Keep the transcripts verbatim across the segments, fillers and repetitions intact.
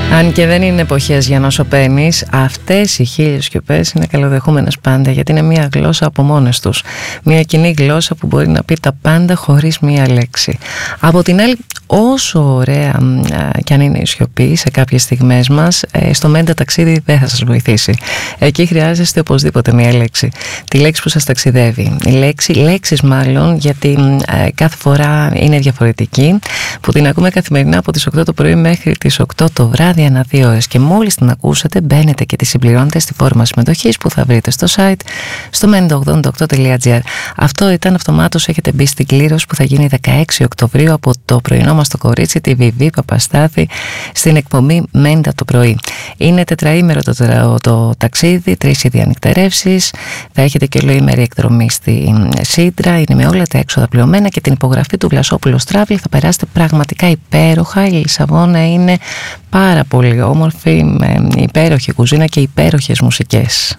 Αν και δεν είναι εποχές για να σωπαίνεις, αυτές οι χίλιες σιωπές είναι καλοδεχούμενες πάντα, γιατί είναι μια γλώσσα από μόνες τους. Μια κοινή γλώσσα που μπορεί να πει τα πάντα χωρίς μια λέξη. Από την άλλη, όσο ωραία κι αν είναι η σιωπή σε κάποιες στιγμές μας, στο μέντα ταξίδι δεν θα σας βοηθήσει. Εκεί χρειάζεστε οπωσδήποτε μια λέξη. Τη λέξη που σας ταξιδεύει. Η λέξη, λέξεις μάλλον, γιατί ε, κάθε φορά είναι διαφορετική, που την ακούμε καθημερινά από τις οκτώ το πρωί μέχρι τις οκτώ το βράδυ, ανά δύο ώρες. Και μόλις την ακούσετε, μπαίνετε και τη συμπληρώνετε στη φόρμα συμμετοχής που θα βρείτε στο site, στο μέντα ογδόντα οκτώ τελεία τζι άρ. Αυτό ήταν αυτομάτως, έχετε μπει στην κλήρωση που θα γίνει δεκαέξι Οκτωβρίου από το πρωινό μας το κορίτσι, τη Βιβί Παπαστάθη, στην εκπομπή Μέντα το πρωί. Είναι τετραήμερο το, το, το ταξίδι, τρεις ήδη ανοιχτερεύσεις. Θα έχετε και ολοήμερη εκδρομή στη Σύντρα. Είναι με όλα τα έξοδα πληρωμένα και την υπογραφή του Βλασόπουλος Travel. Θα περάσετε πραγματικά υπέροχα. Η Λισαβόνα είναι πάρα πολύ όμορφη, με υπέροχη κουζίνα και υπέροχες μουσικές.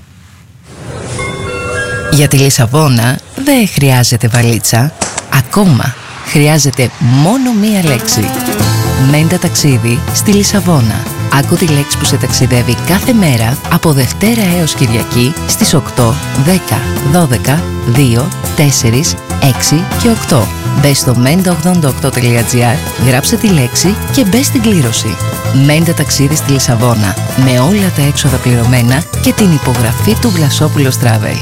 Για τη Λισαβόνα δεν χρειάζεται βαλίτσα. Ακόμα χρειάζεται μόνο μία λέξη. Μέντα ταξίδι στη Λισαβόνα. Άκου τη λέξη που σε ταξιδεύει κάθε μέρα από Δευτέρα έως Κυριακή στις οκτώ, δέκα, δώδεκα, δύο, τέσσερα, έξι και οκτώ. Μπες στο μέντα ογδόντα οκτώ τελεία τζι άρ, γράψε τη λέξη και μπες στην κλήρωση. Μέντα ταξίδι στη Λισαβόνα, με όλα τα έξοδα πληρωμένα και την υπογραφή του Βλασόπουλος Travel.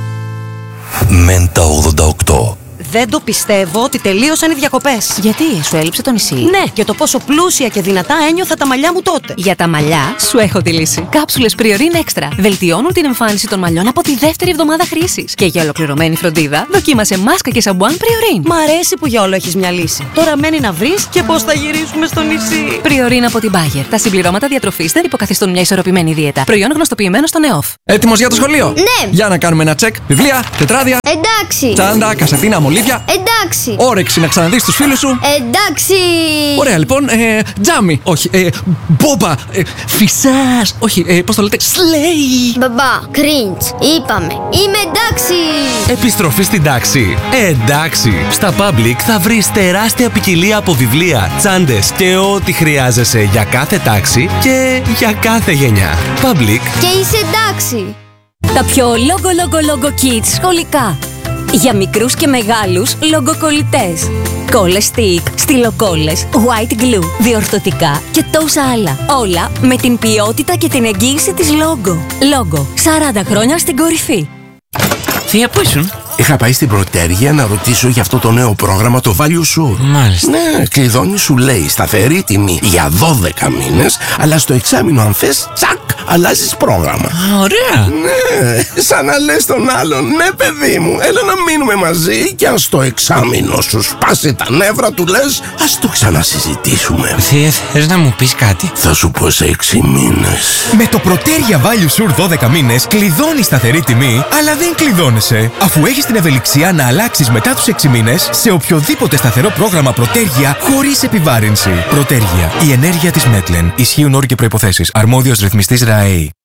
Μέντα ογδόντα οκτώ. Δεν το πιστεύω ότι τελείωσαν οι διακοπές. Γιατί, σου έλειψε το νησί? Ναι, για το πόσο πλούσια και δυνατά ένιωθα τα μαλλιά μου τότε. Για τα μαλλιά, σου έχω τη λύση. Κάψουλες Priorin Extra βελτιώνουν την εμφάνιση των μαλλιών από τη δεύτερη εβδομάδα χρήσης. Και για ολοκληρωμένη φροντίδα, δοκίμασε μάσκα και σαμπουάν Priorin. Μ' αρέσει που για όλο έχεις μια λύση. Τώρα μένει να βρεις και πώς θα γυρίσουμε στο νησί. Priorin από την Bayer. Τα συμπληρώματα διατροφής δεν υποκαθιστούν μια ισορροπημένη δίαιτα. Προϊόν γνωστοποιημένο στο ΝΕΟΦ. Έτοιμος για το σχολείο? Ναι. Για να κάνουμε ένα τσεκ. Βιβλία, τετράδια. Εντάξει. Τσάντα, κασετίνα, μολύβια. Εντάξει. Όρεξη να ξαναδείς τους φίλους σου. Εντάξει. Ωραία, λοιπόν. Ε, τζάμι. Όχι. Ε, μπόμπα. Ε, φυσάς. Όχι. Ε, πώς το λέτε? Σλέι. Μπαμπά, cringe. Είπαμε. Είμαι εντάξει. Επιστροφή στην τάξη. Ε, εντάξει. Στα Public θα βρεις τεράστια ποικιλία από βιβλία, τσάντες και ό,τι χρειάζεσαι για κάθε τάξη και για κάθε γενιά. Public. Και είσαι εντάξει. Τα πιο logo logo logo kids σχολικά. Για μικρούς και μεγάλους λογκοκολλητές. Κόλλες stick, στυλοκόλλες, white glue, διορθωτικά και τόσα άλλα. Όλα με την ποιότητα και την εγγύηση της Logo. Logo, σαράντα χρόνια στην κορυφή. Θεία, πού ήσουν? Είχα πάει στην Πρωτέργεια να ρωτήσω για αυτό το νέο πρόγραμμα, το Value Sure. Μάλιστα. Ναι, κλειδώνει, σου λέει σταθερή τιμή για δώδεκα μήνες, αλλά στο εξάμηνο αν θες, τσακ, αλλάζεις πρόγραμμα. Α, ωραία. Ναι, σαν να λες τον άλλον, ναι παιδί μου, έλα να μείνουμε μαζί και αν στο εξάμηνο σου σπάσει τα νεύρα του λες, ας το ξανασυζητήσουμε. Θεία, θες να μου πεις κάτι? Θα σου πω σε έξι μήνες. Με το Πρωτέργεια Value Sure δώδεκα μήνες κλειδώνει σταθερή τιμή, αλλά δεν κλειδώνεσαι, αφού έχεις την ευελιξία να αλλάξεις μετά τους έξι μήνες σε οποιοδήποτε σταθερό πρόγραμμα Πρωτέργεια χωρίς επιβάρυνση. Πρωτέργεια. Η ενέργεια της Μέτλεν. Ισχύουν όροι και προϋποθέσεις. Αρμόδιος ρυθμιστής ΡΑΕΗ.